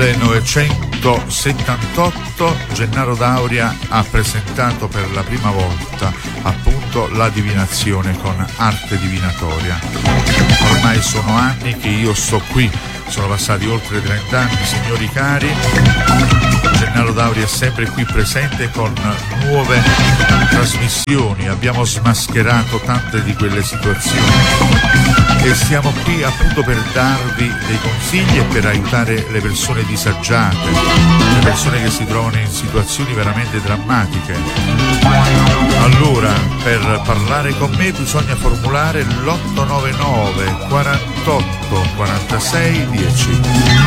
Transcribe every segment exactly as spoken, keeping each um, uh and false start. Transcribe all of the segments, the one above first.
millenovecentosettantotto Gennaro D'Auria ha presentato per la prima volta appunto La Divinazione con Arte Divinatoria. Ormai sono anni che io sto qui, sono passati oltre trent'anni, signori cari. Gennaro D'Auria è sempre qui presente con nuove trasmissioni, abbiamo smascherato tante di quelle situazioni e siamo qui appunto per darvi dei consigli e per aiutare le persone disagiate, le persone che si trovano in situazioni veramente drammatiche. Allora, per parlare con me bisogna formulare l'otto nove nove quarantotto quarantasei dieci.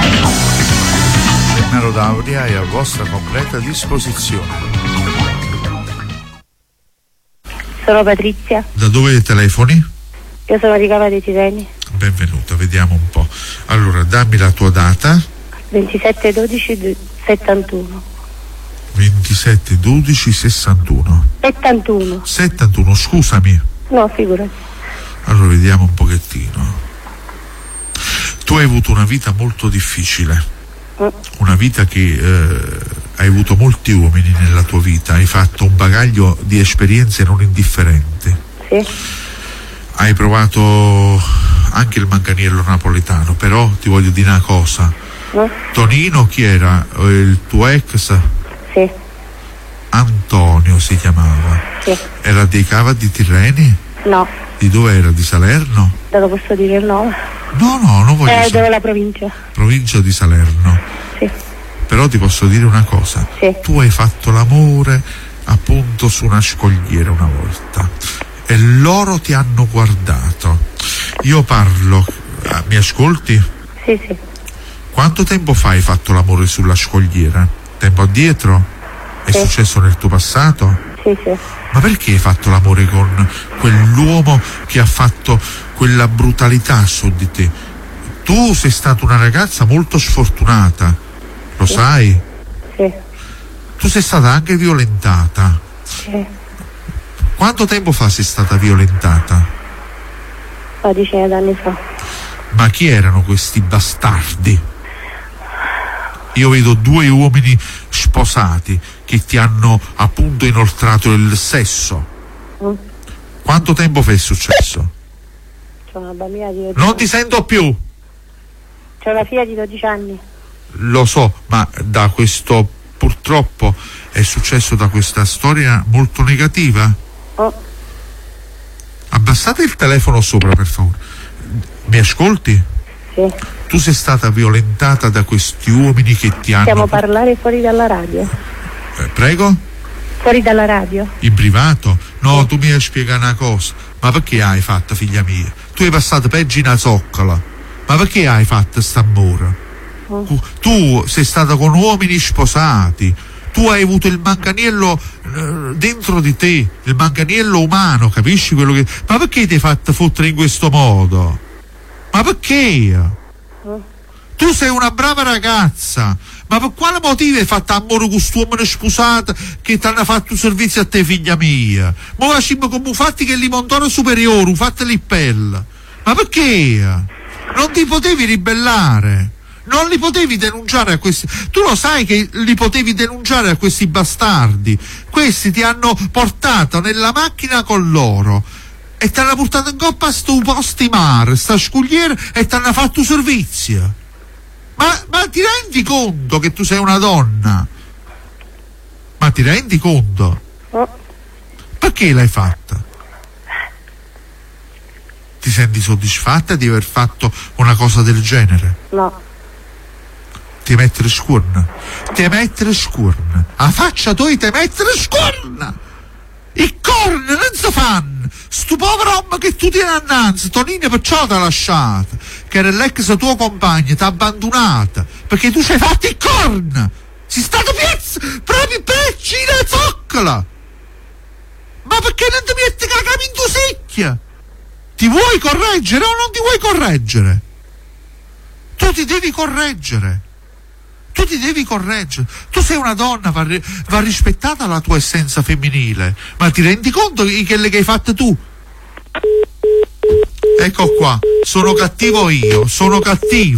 Gennaro D'Auria è a vostra completa disposizione. Sono Patrizia. Da dove telefoni? Io sono di Cava dei Tirreni. Benvenuta, vediamo un po'. Allora, dammi la tua data. ventisette dodici settantuno. ventisette dodici sessantuno. settantuno. settantuno, scusami. No, figurati. Allora, vediamo un pochettino. Tu hai avuto una vita molto difficile. Una vita che eh, hai avuto molti uomini nella tua vita, hai fatto un bagaglio di esperienze non indifferenti. Sì. Hai provato anche il manganiello napoletano, però ti voglio dire una cosa. No? Tonino chi era? Il tuo ex? Sì. Antonio si chiamava. Sì. Era dei Cava di Tirreni? No. Di dove era? Di Salerno? Te lo posso dire il nome? No, no, non voglio Eh, sapere. dove la provincia? Provincia di Salerno. Sì. Però ti posso dire una cosa. Sì. Tu hai fatto l'amore appunto su una scogliera una volta e loro ti hanno guardato. Io parlo, ah, mi ascolti? Sì, sì. Quanto tempo fa hai fatto l'amore sulla scogliera? Tempo addietro? È Sì. successo nel tuo passato? Sì, sì. Ma perché hai fatto l'amore con quell'uomo che ha fatto quella brutalità su di te? Tu sei stata una ragazza molto sfortunata, lo Sì. sai? Sì. Tu sei stata anche violentata. Sì. Quanto tempo fa sei stata violentata? Una decina d'anni fa. Ma chi erano questi bastardi? Io vedo due uomini sposati che ti hanno appunto inoltrato il sesso. Mm. Quanto tempo fa è successo? C'ho una bambina di dodici Non anni. ti sento più. C'ho una figlia di dodici anni. Lo so, ma da questo purtroppo è successo da questa storia molto negativa. Oh. Abbassate il telefono sopra, per favore. Mi ascolti? Sì. Tu sei stata violentata da questi uomini che ti hanno... Possiamo parlare fuori dalla radio? Eh, prego? Fuori dalla radio? In privato? No, tu mi devi spiegare una cosa. Ma perché hai fatto, figlia mia? Tu hai passato peggio in una zoccola. Ma perché hai fatto st'amore? Mm. Tu sei stata con uomini sposati. Tu hai avuto il manganiello eh, dentro di te, il manganiello umano, capisci quello che... Ma perché ti hai fatto fottere in questo modo? Ma perché? Mm. Tu sei una brava ragazza, ma per quale motivo hai fatto amore con quest'uomo sposato che ti hanno fatto servizio a te, figlia mia? Ma facciamo come fatti che li montano superiore, fatti li pelle. Ma perché? Non ti potevi ribellare? Non li potevi denunciare a questi... Tu lo sai che li potevi denunciare a questi bastardi? Questi ti hanno portato nella macchina con loro e ti hanno portato in coppa a sto posto di mare, sta scugliera, e ti hanno fatto servizio. Ma, ma ti rendi conto che tu sei una donna? Ma ti rendi conto? Oh. Perché l'hai fatta? Ti senti soddisfatta di aver fatto una cosa del genere? No. Ti mettere scuorna? Ti mettere scuorna? A faccia tua ti mettere scuorna! I corni non si fanno! Sto povero uomo che tu tieni annanzi, Tonino perciò ti ha lasciata, che era l'ex tuo compagno, ti ha abbandonata, perché tu ci hai fatto i corni! Sei stato piazza, proprio peccina e zoccola! Ma perché non ti metti la capa in tua secchia? Ti vuoi correggere o non ti vuoi correggere? Tu ti devi correggere. Tu ti devi correggere. Tu sei una donna, va, va rispettata la tua essenza femminile. Ma ti rendi conto di quelle che hai fatte tu? Ecco qua, sono cattivo io, sono cattivo.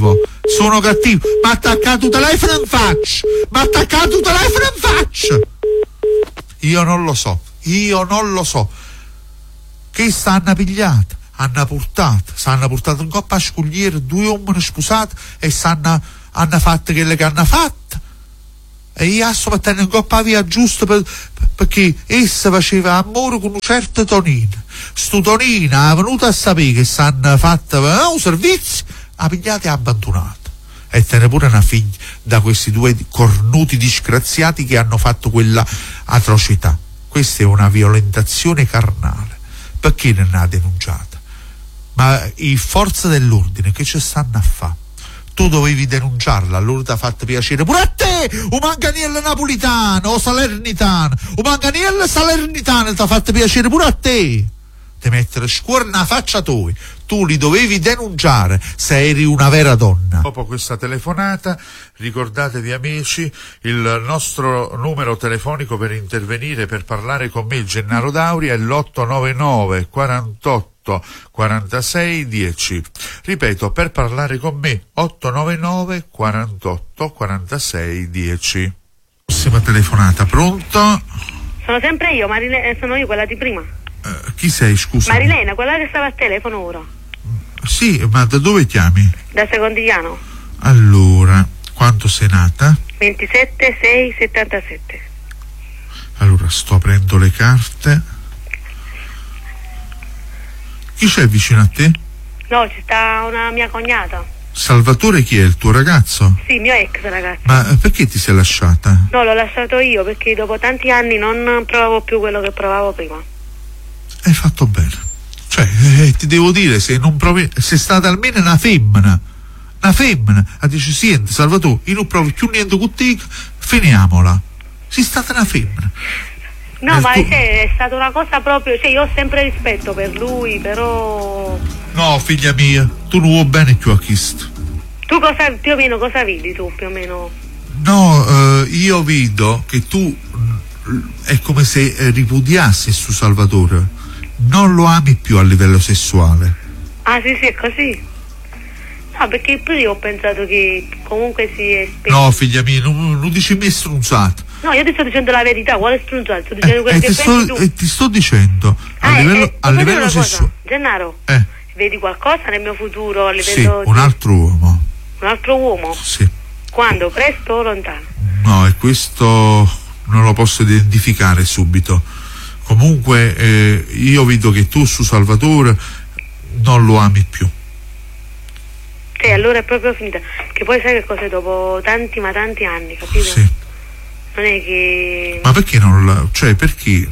Sono cattivo. Ma attaccato il telefono in faccia. Ma attaccato il telefono in faccia. Io non lo so. Io non lo so. Che stanno pigliata? Hanno portato. Stanno portato in coppa a scogliere due uomini sposati e stanno, hanno fatto quello che hanno fatto. E io adesso mettendo in coppa via giusto per, perché essa faceva amore con un certo Tonino. Sto Tonino è venuto a sapere che s'hanno fatto eh, un servizio, ha pigliato e ha abbandonato. E te ne pure una figlia da questi due cornuti disgraziati che hanno fatto quella atrocità. Questa è una violentazione carnale. Perché non ha denunciata? Ma i forze dell'ordine che ci stanno a fare? Tu dovevi denunciarla, allora ti ha fatto piacere pure a te, un manganiello napolitano o salernitano, un manganiello salernitano ti ha fatto piacere pure a te. Ti mettere scuola nella faccia tua, tu li dovevi denunciare se eri una vera donna. Dopo questa telefonata, ricordatevi amici, il nostro numero telefonico per intervenire, per parlare con me, il Gennaro Dauria, è l'otto nove nove quarantotto quarantasei dieci. Ripeto, per parlare con me, otto nove nove quarantotto quarantasei dieci. Prossima telefonata, pronto? Sono sempre io, Marilena, sono io quella di prima. Uh, chi sei, scusa? Marilena, quella che stava al telefono ora. Sì, ma da dove chiami? Da Secondigliano. Allora, quando sei nata? ventisette sei settantasette. Allora, sto aprendo le carte. Chi c'è vicino a te? No, ci sta una mia cognata. Salvatore chi è? Il tuo ragazzo? Sì, mio ex ragazzo. Ma perché ti sei lasciata? No, l'ho lasciato io perché dopo tanti anni non provavo più quello che provavo prima. Hai fatto bene. Cioè, eh, ti devo dire, se non provi, sei stata almeno una femmina. Una femmina. A dice, senti, Salvatore, io non provo più niente con te, finiamola. Sei stata una femmina. No, Nel ma tuo... cioè, è stata una cosa proprio, cioè io ho sempre rispetto per lui, però... No, figlia mia, tu non vuoi bene più a Cristo. Tu cosa, più o meno, cosa vedi tu, più o meno? No, eh, io vedo che tu è come se eh, ripudiassi su Salvatore. Non lo ami più a livello sessuale. Ah, sì, sì, è così. No, perché poi io ho pensato che comunque si è spento. No, figlia mia, non, non dici me strunzato. No, io ti sto dicendo la verità, quale strunzato? Sto dicendo Eh, quello eh, che ti pensi sto, tu. eh, ti sto dicendo, Ah, a eh, livello, eh, a livello sessuale. Gennaro, Eh. vedi qualcosa nel mio futuro a livello Sì, un di... altro uomo. Un altro uomo? Sì. Quando? Presto o lontano? No, e questo non lo posso identificare subito. Comunque eh, io vedo che tu su Salvatore non lo ami più. Sì, allora è proprio finita. Che poi sai che cosa, dopo tanti ma tanti anni, capito? Sì. Non è che... Ma perché non la... cioè perché...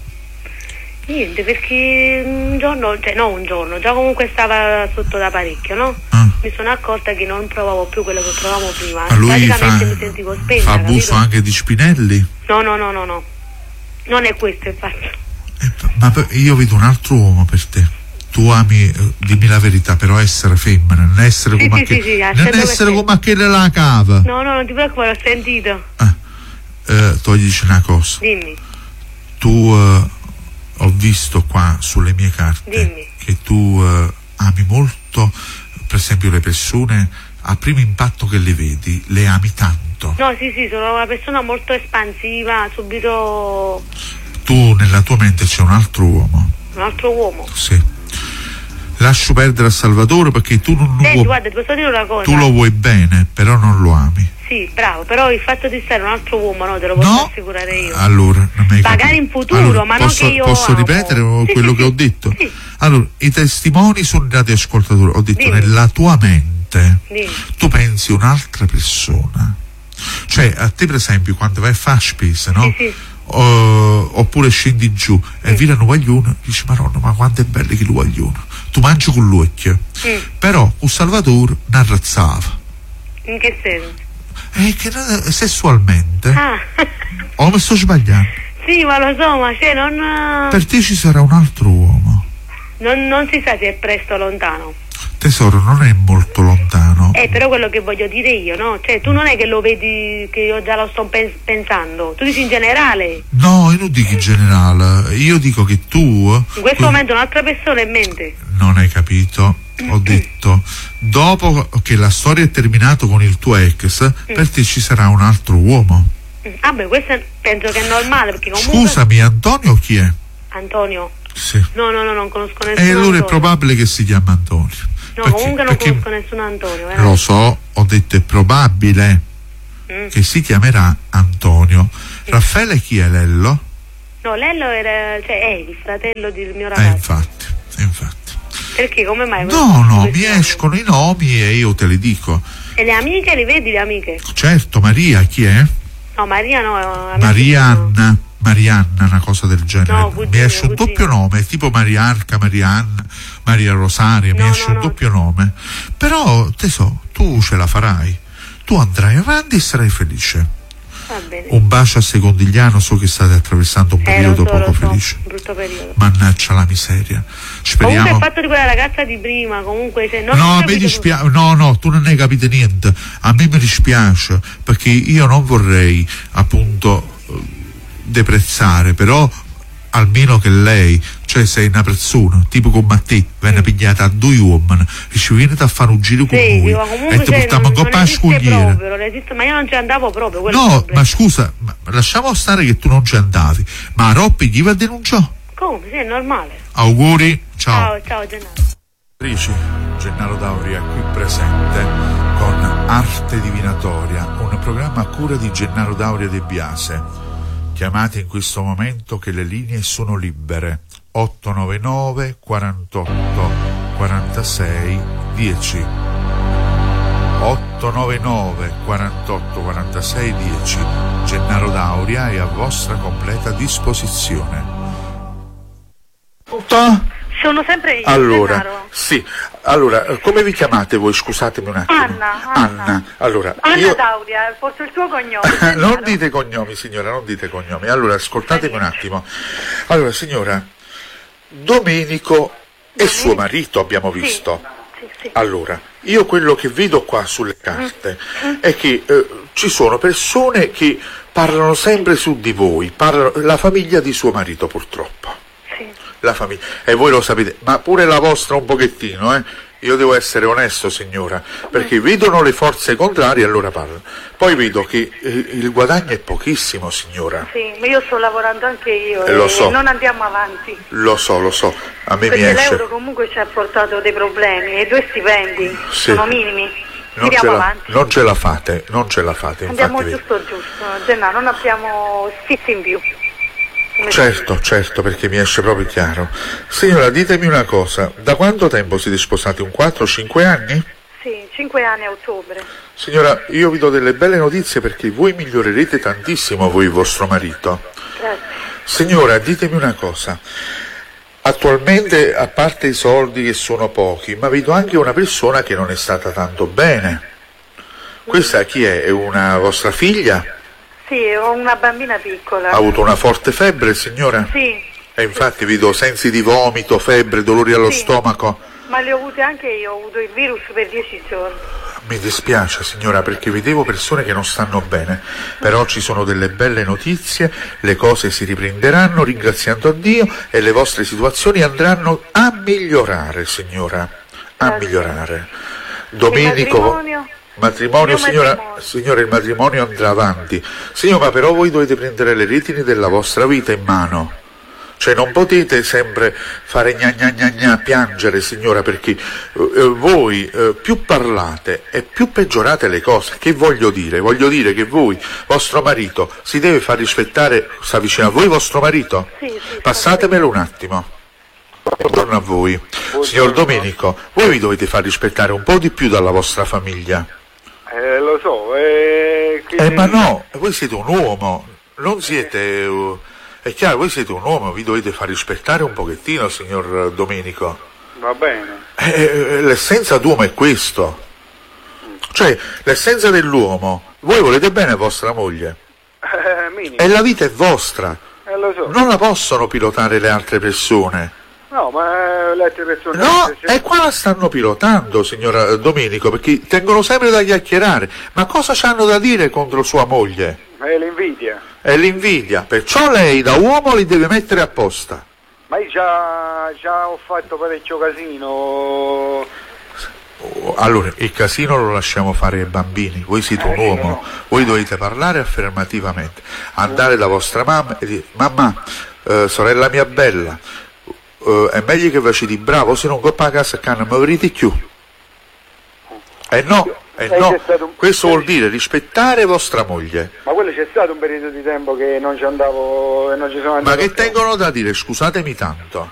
Niente, perché un giorno, cioè no un giorno, già comunque stava sotto da parecchio, no? Ah. Mi sono accorta che non provavo più quello che provavo prima. Ma lui praticamente fa, mi sentivo spenta, fa capito? abuso anche di Spinelli? No, no, no, no, no. Non è questo il fatto. Eh, ma per, io vedo un altro uomo per te. Tu ami, eh, dimmi la verità, però essere femmina, non essere Sì, come sì, che, sì, sì, al non cento per essere cento. come quella la cava. No, no, non ti preoccupare, ho sentito. Ah, eh, toglici una cosa. Dimmi. Tu eh, ho visto qua sulle mie carte Dimmi. che tu eh, ami molto, per esempio, le persone a primo impatto che le vedi, le ami tanto. No, sì, sì, sono una persona molto espansiva, subito... Tu nella tua mente c'è un altro uomo. Un altro uomo. Sì. Lascio perdere a Salvatore perché tu non lo Senti, vuoi. guarda, ti posso dire una cosa? Tu lo vuoi bene, però non lo ami. Sì, bravo, però il fatto di stare un altro uomo, no, te lo posso No? assicurare io. Allora, non mi hai Magari capito. in futuro, Allora, ma non posso, che io posso amo. ripetere Sì, quello sì, che sì. ho detto? Sì. Allora, i testimoni sono i radioascoltatori. Ho detto, Dimmi. nella tua mente Dimmi. tu pensi un'altra persona. Cioè, a te per esempio, quando vai a fare spesa, no? Sì, sì. Uh, oppure scendi giù e Mm. vedi un guaglione, dici Maronna, ma quanto è bello che il guaglione, tu mangi con l'occhio. Mm. Però con Salvatore ne arrazzava, In che senso? e che non- sessualmente Ah, o mi sto sbagliando? sì, ma lo so, ma cioè non... Per te ci sarà un altro uomo. Non, non si sa se è presto o lontano. Tesoro, non è molto lontano. Eh, però quello che voglio dire io, no? Cioè, tu non è che lo vedi, che io già lo sto pen- pensando. Tu dici in generale. No, io non dico in generale, io dico che tu In questo momento un'altra persona in mente. Non hai capito? Ho detto, dopo che la storia è terminata con il tuo ex, mm. per te ci sarà un altro uomo. Mm. Ah beh, questo penso che è normale, perché comunque... Scusami, Antonio chi è? Antonio? Sì. No, no, no, non conosco nessuno. E allora Antonio. È probabile che si chiama Antonio. No, perché, comunque non perché conosco nessuno Antonio. Veramente. Lo so, ho detto è probabile mm. che si chiamerà Antonio. Mm. Raffaele chi è Lello? No, Lello era, cioè, è il fratello del mio ragazzo. Eh, infatti, infatti. Perché, come mai? No, no, mi escono i nomi e io te li dico. E le amiche, le vedi le amiche? Certo, Maria, chi è? No, Maria no. Marianna, no. Marianna, una cosa del genere. No, cugino, mi esce un cugino. doppio nome, tipo Mariarca, Marianna, Maria Rosaria, no, mi esce no, un no. doppio nome. Però, te so, tu ce la farai. Tu andrai avanti e sarai felice. Va bene. Un bacio a Secondigliano, so che state attraversando un eh, periodo so, poco so, felice. Brutto periodo. Mannaggia la miseria. Speriamo. Comunque il fatto di quella ragazza di prima, comunque se non No, a me dispiace. No, no, tu non hai capito niente. A me mi dispiace perché io non vorrei appunto deprezzare, però almeno che lei, cioè sei una persona tipo come a te, venne mm. pigliata a due uomini e ci viene a fare un giro con sì, noi dico, e ti portiamo in coppa a scogliere. Ma io non ci andavo proprio. No, ma scusa, ma lasciamo stare che tu non ci andavi, ma a Roppi gli va a denunciare. Come? Sì, è normale. Auguri, ciao. Ciao, ciao Gennaro. Gennaro Dauria qui presente con Arte Divinatoria, un programma a cura di Gennaro Dauria De Biase. Chiamate in questo momento che le linee sono libere. otto nove nove quarantotto quarantasei dieci. otto nove nove quarantotto quarantasei dieci. Gennaro Dauria è a vostra completa disposizione. Tutto? Sono sempre io. Allora, Gennaro. sì, allora, come vi chiamate voi? Scusatemi un attimo. Anna. Anna. Anna. Allora, Anna io... Dauria, forse il tuo cognome. non dite cognomi, signora, non dite cognomi. Allora, ascoltatemi un attimo. Allora, signora, Domenico e suo marito abbiamo visto. Sì, sì. Allora, io quello che vedo qua sulle carte mm. è che eh, ci sono persone che parlano sempre su di voi, parlano, la famiglia di suo marito purtroppo. Sì. La famiglia, e voi lo sapete, ma pure la vostra un pochettino, eh? Io devo essere onesto, signora, perché vedono le forze contrarie e allora parlano. Poi vedo che eh, il guadagno è pochissimo, signora. Sì, ma io sto lavorando anche io eh, e lo so. non andiamo avanti. Lo so, lo so, a me perché mi esce. l'euro comunque ci ha portato dei problemi e i due stipendi sì. sono minimi. Non ce, la, non ce la fate, non ce la fate. Andiamo infatti, giusto giusto, Gennaro, non abbiamo sfizi in più. Certo, certo, perché mi esce proprio chiaro. Signora, ditemi una cosa, da quanto tempo siete sposati? Un quattro cinque anni? Sì, cinque anni a ottobre. Signora, io vi do delle belle notizie perché voi migliorerete tantissimo voi e vostro marito. Grazie. Signora, ditemi una cosa. Attualmente, a parte i soldi che sono pochi, ma vedo anche una persona che non è stata tanto bene. Questa chi è? È una vostra figlia? Sì, ho una bambina piccola. Ha avuto una forte febbre, signora? Sì. E infatti vedo sensi di vomito, febbre, dolori allo sì. stomaco. Ma le ho avute anche io, ho avuto il virus per dieci giorni. Mi dispiace, signora, perché vedevo persone che non stanno bene, però ci sono delle belle notizie, le cose si riprenderanno ringraziando a Dio e le vostre situazioni andranno a migliorare, signora, a Grazie. migliorare. Domenico... Il matrimonio? Matrimonio, signora, matrimonio. signora, il matrimonio andrà avanti. Signora, ma però voi dovete prendere le redini della vostra vita in mano. Cioè non potete sempre fare gna gna gna gna, piangere, signora, perché eh, voi eh, più parlate e più peggiorate le cose. Che voglio dire? Voglio dire che voi, vostro marito, si deve far rispettare, sta vicino a voi vostro marito? Sì, sì, passatemelo un attimo. Buongiorno a voi. Buongiorno. Signor Domenico, voi vi dovete far rispettare un po' di più dalla vostra famiglia. Eh, lo so, eh... Che... Eh, ma no, voi siete un uomo, non siete... Uh, è chiaro, voi siete un uomo, vi dovete far rispettare un pochettino, signor Domenico. Va bene. Eh, l'essenza d'uomo è questo. Cioè, l'essenza dell'uomo, voi volete bene a vostra moglie. Eh, minimo. E la vita è vostra. Eh, lo so. Non la possono pilotare le altre persone. No, ma le altre persone... No, e qua la stanno pilotando, signora Domenico, perché tengono sempre da chiacchierare. Ma cosa c'hanno da dire contro sua moglie? È l'invidia. È l'invidia, perciò lei da uomo li deve mettere apposta. Ma io già, già ho fatto parecchio casino. Allora, il casino lo lasciamo fare ai bambini, voi siete un Eh, uomo, no. voi dovete parlare affermativamente, andare da vostra mamma e dire: mamma, eh, sorella mia bella, eh, è meglio che facete bravo, se non coppa a casa che non mi avrete più. Eh no, eh Eh, no, c'è stato un- questo vuol dire rispettare vostra moglie. Ma quello c'è stato un periodo di tempo che non ci andavo e non ci sono Ma andato. che tengono da dire, scusatemi tanto,